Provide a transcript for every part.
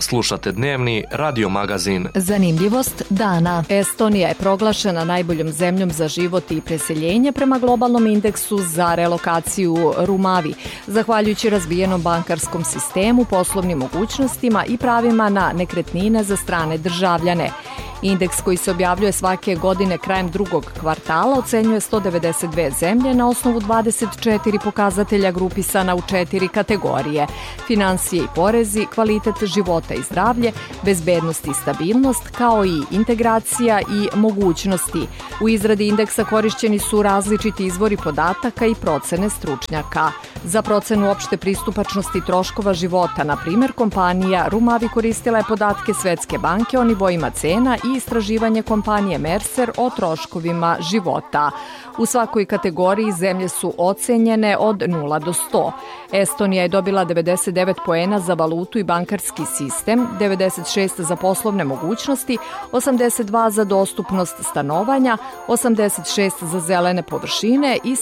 Slušate dnevni radio magazin. Zanimljivost dana. Estonija je proglašena najboljom zemljom za život i preseljenje prema globalnom indeksu za relokaciju Rumavi, zahvaljujući razvijenom bankarskom sistemu, poslovnim mogućnostima i pravima na nekretnine za strane državljane. Indeks koji se objavljuje svake godine krajem drugog kvartala ocenjuje 192 zemlje na osnovu 24 pokazatelja grupisana u 4 kategorije: finansije i porezi, kvalitet života i zdravlje, bezbednost i stabilnost, kao i integracija i mogućnosti. U izradi indeksa korišćeni su različiti izvori podataka i procene stručnjaka. Za procenu opšte pristupačnosti troškova života, na primjer, kompanija Rumavi koristila je podatke Svetske banke o nivoima cena i istraživanje kompanije Mercer o troškovima života. U svakoj kategoriji zemlje su ocenjene od 0 do 100. Estonija je dobila 99 poena za valutu i bankarski sistem, 96 za poslovne mogućnosti, 82 za dostupnost stanovanja, 86 za zelene površine i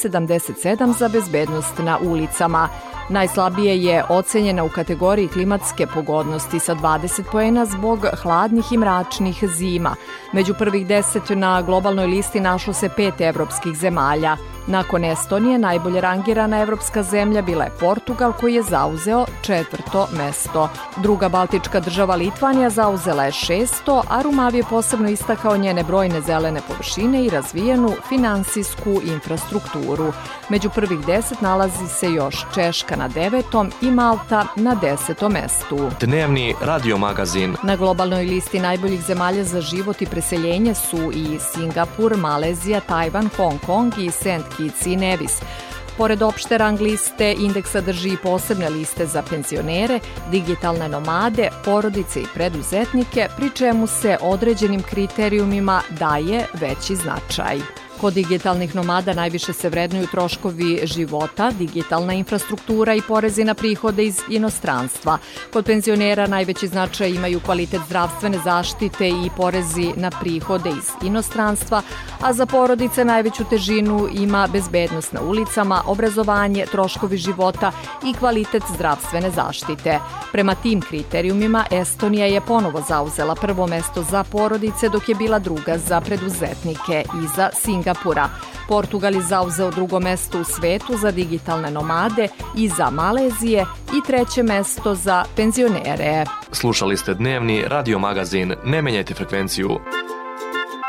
77 za bezbednost na ulicama. Najslabije je ocenjena u kategoriji klimatske pogodnosti sa 20 poena zbog hladnih i mračnih zima. Među prvih 10 na globalnoj listi našlo se 5 evropskih zemalja. Nakon Estonije, najbolje rangirana evropska zemlja bila je Portugal, koji je zauzeo 4. mesto. Druga baltička država Litvanija zauzela je 6. a Rumavi je posebno istakao njene brojne zelene površine i razvijenu finansijsku infrastrukturu. Među prvih 10 nalazi se još Češka na 9. i Malta na 10. mestu. Dnevni radio magazin. Na globalnoj listi najboljih zemalja za život i preseljenje su i Singapur, Malezija, Tajvan, Hong Kong i St. Kitts i Nevis. Pored opšte rang liste, indeks sadrži i posebne liste za penzionere, digitalne nomade, porodice i preduzetnike, pri čemu se određenim kriterijumima daje veći značaj. Kod digitalnih nomada najviše se vrednuju troškovi života, digitalna infrastruktura i porezi na prihode iz inostranstva. Kod penzionera najveći značaj imaju kvalitet zdravstvene zaštite i porezi na prihode iz inostranstva, a za porodice najveću težinu ima bezbednost na ulicama, obrazovanje, troškovi života i kvalitet zdravstvene zaštite. Prema tim kriterijumima Estonija je ponovo zauzela prvo mesto za porodice, dok je bila druga za preduzetnike iza Singapura. Portugal je zauzeo drugo mesto u svetu za digitalne nomade iza Malezije i treće mesto za penzionere. Slušali ste dnevni radio magazin. Ne menjajte frekvenciju.